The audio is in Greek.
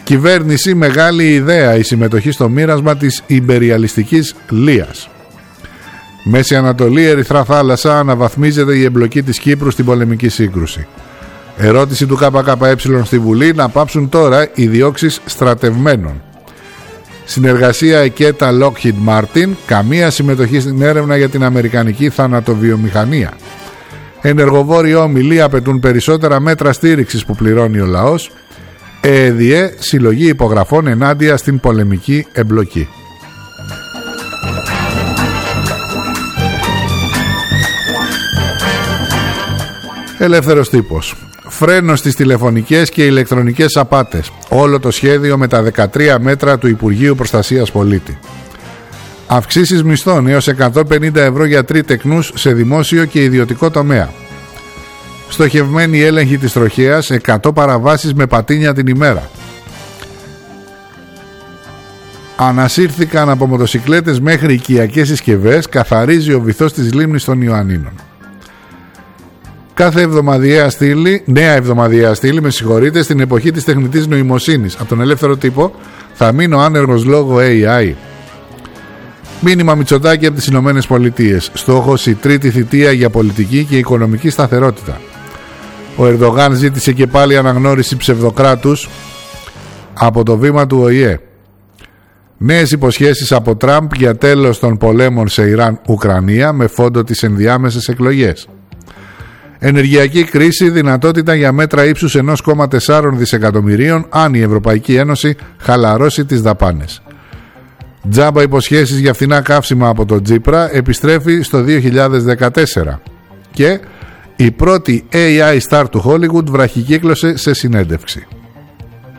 Κυβέρνηση, μεγάλη ιδέα η συμμετοχή στο μοίρασμα της ιμπεριαλιστικής Λίας. Μέση Ανατολή, Ερυθρά θάλασσα, αναβαθμίζεται η εμπλοκή της Κύπρου στην πολεμική σύγκρουση. Ερώτηση του ΚΚΕ στη Βουλή, να πάψουν τώρα οι διώξεις στρατευμένων. Συνεργασία ΕΚΕΤΑ Lockheed Martin, καμία συμμετοχή στην έρευνα για την αμερικανική θανατοβιομηχανία. Ενεργοβόροι όμιλοι απαιτούν περισσότερα μέτρα στήριξης που πληρώνει ο λαός. ΕΕΔΙΕ, συλλογή υπογραφών ενάντια στην πολεμική εμπλοκή. Ελεύθερος τύπος. Φρένο στις τηλεφωνικές και ηλεκτρονικές απάτες. Όλο το σχέδιο με τα 13 μέτρα του Υπουργείου Προστασίας Πολίτη. Αυξήσεις μισθών έως 150 ευρώ για τρίτεκνους σε δημόσιο και ιδιωτικό τομέα. Στοχευμένη έλεγχη της τροχέας, 100 παραβάσεις με πατίνια την ημέρα. Ανασύρθηκαν από μοτοσικλέτες μέχρι οικιακές συσκευές, καθαρίζει ο βυθός της λίμνης των Ιωαννίνων. Κάθε νέα εβδομαδιαία στήλη, στην εποχή της τεχνητής νοημοσύνης. Από τον Ελεύθερο Τύπο, θα μείνω άνεργος λόγω AI. Μήνυμα Μητσοτάκη από τις Ηνωμένες Πολιτείες. Στόχος η τρίτη θητεία για πολιτική και οικονομική σταθερότητα. Ο Ερντογάν ζήτησε και πάλι αναγνώριση ψευδοκράτους από το βήμα του ΟΗΕ. Νέες υποσχέσεις από Τραμπ για τέλος των πολέμων σε Ιράν-Ουκρανία με φόντο τις ενδιάμεσες εκλογές. Ενεργειακή κρίση, δυνατότητα για μέτρα ύψους 1,4 δισεκατομμυρίων αν η Ευρωπαϊκή Ένωση χαλαρώσει τις δαπάνες. Τζάμπα υποσχέσεις για φθηνά καύσιμα από τον Τσίπρα, επιστρέφει στο 2014. Και η πρώτη AI star του Hollywood βραχικύκλωσε σε συνέντευξη.